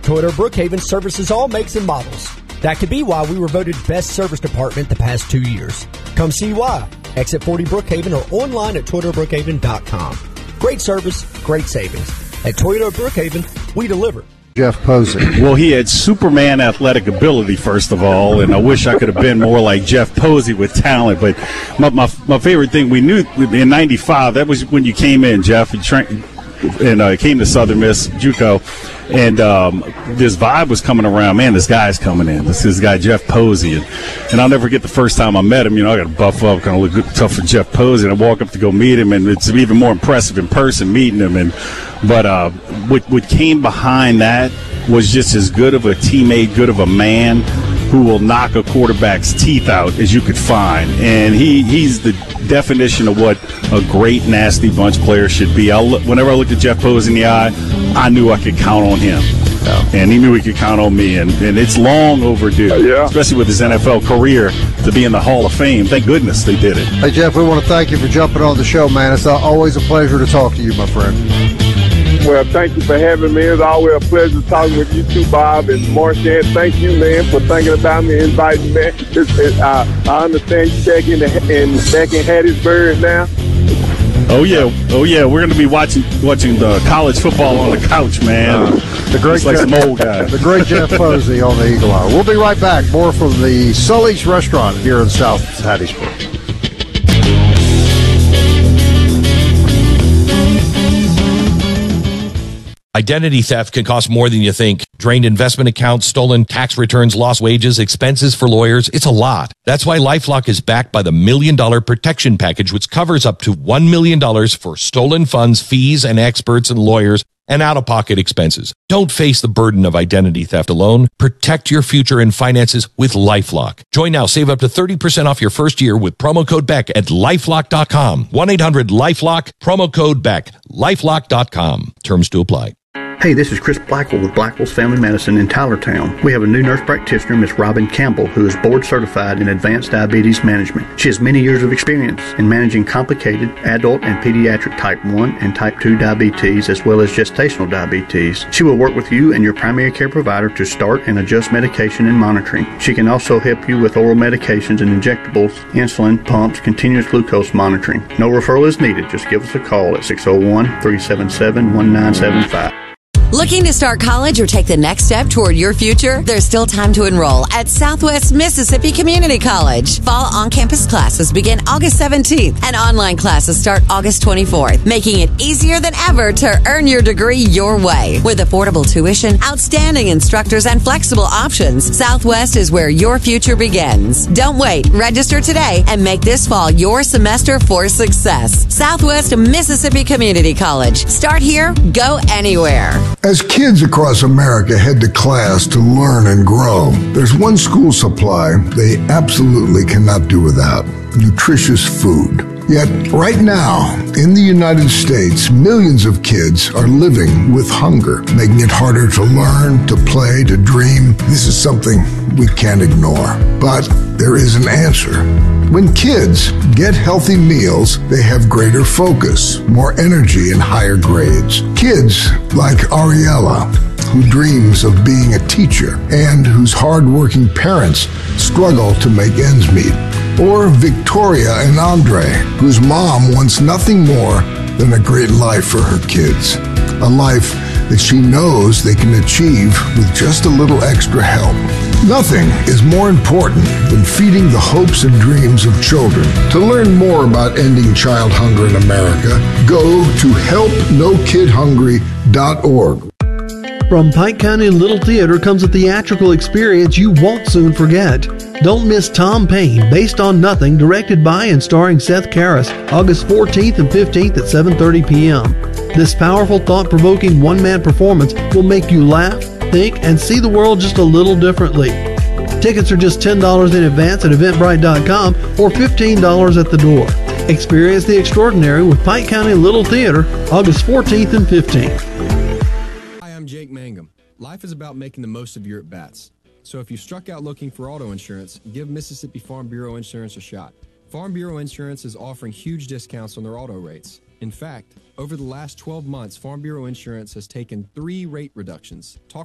Toyota Brookhaven services all makes and models. That could be why we were voted best service department the past 2 years. Come see why. Exit 40 Brookhaven or online at ToyotaBrookhaven.com. Great service, great savings. At Toyota Brookhaven, we deliver. Jeff Posey. Well, he had Superman athletic ability, first of all, and I wish I could have been more like Jeff Posey with talent. But my favorite thing, we knew in '95, that was when you came in, Jeff, and came to Southern Miss JUCO, and this vibe was coming around. Man, this guy's coming in. This is guy Jeff Posey, and I'll never forget the first time I met him. I got to buff up, kind of look good, tough for Jeff Posey, and I walk up to go meet him, and it's even more impressive in person meeting him. But what came behind that was just as good of a teammate, good of a man who will knock a quarterback's teeth out as you could find. And he's the definition of what a great, nasty bunch player should be. Whenever I looked at Jeff Posey in the eye, I knew I could count on him. And he knew he could count on me. And it's long overdue, especially with his NFL career, to be in the Hall of Fame. Thank goodness they did it. Hey, Jeff, we want to thank you for jumping on the show, man. It's always a pleasure to talk to you, my friend. Well, thank you for having me. It's always a pleasure talking with you too, Bob and Marchand. Thank you, man, for thinking about me, inviting me. I understand you back in Hattiesburg now. Oh yeah. We're going to be watching the college football on the couch, man. The great, like some old guys. The great Jeff Posey on the Eagle Hour. We'll be right back. More from the Sully's Restaurant here in South Hattiesburg. Identity theft can cost more than you think. Drained investment accounts, stolen tax returns, lost wages, expenses for lawyers. It's a lot. That's why LifeLock is backed by the $1 Million Protection Package, which covers up to $1 million for stolen funds, fees, and experts and lawyers, and out-of-pocket expenses. Don't face the burden of identity theft alone. Protect your future and finances with LifeLock. Join now. Save up to 30% off your first year with promo code BECK at LifeLock.com. 1-800-LifeLock, promo code BECK, LifeLock.com. Terms to apply. Hey, this is Chris Blackwell with Blackwell's Family Medicine in Tylertown. We have a new nurse practitioner, Miss Robin Campbell, who is board certified in advanced diabetes management. She has many years of experience in managing complicated adult and pediatric type 1 and type 2 diabetes, as well as gestational diabetes. She will work with you and your primary care provider to start and adjust medication and monitoring. She can also help you with oral medications and injectables, insulin, pumps, continuous glucose monitoring. No referral is needed. Just give us a call at 601-377-1975. Looking to start college or take the next step toward your future? There's still time to enroll at Southwest Mississippi Community College. Fall on-campus classes begin August 17th and online classes start August 24th, making it easier than ever to earn your degree your way. With affordable tuition, outstanding instructors, and flexible options, Southwest is where your future begins. Don't wait. Register today and make this fall your semester for success. Southwest Mississippi Community College. Start here, go anywhere. As kids across America head to class to learn and grow, there's one school supply they absolutely cannot do without: nutritious food. Yet, right now, in the United States, millions of kids are living with hunger, making it harder to learn, to play, to dream. This is something we can't ignore. But there is an answer. When kids get healthy meals, they have greater focus, more energy, and higher grades. Kids like Ariella, who dreams of being a teacher and whose hardworking parents struggle to make ends meet. Or Victoria and Andre, whose mom wants nothing more than a great life for her kids. A life that she knows they can achieve with just a little extra help. Nothing is more important than feeding the hopes and dreams of children. To learn more about ending child hunger in America, go to helpnokidhungry.org. From Pike County Little Theater comes a theatrical experience you won't soon forget. Don't miss Tom Paine, Based on Nothing, directed by and starring Seth Karras, August 14th and 15th at 7:30 p.m. This powerful, thought-provoking one-man performance will make you laugh, think, and see the world just a little differently. Tickets are just $10 in advance at Eventbrite.com or $15 at the door. Experience the extraordinary with Pike County Little Theater, August 14th and 15th. Hi, I'm Jake Mangum. Life is about making the most of your at-bats. So if you struck out looking for auto insurance, give Mississippi Farm Bureau Insurance a shot. Farm Bureau Insurance is offering huge discounts on their auto rates. In fact, over the last 12 months, Farm Bureau Insurance has taken 3 rate reductions. Talk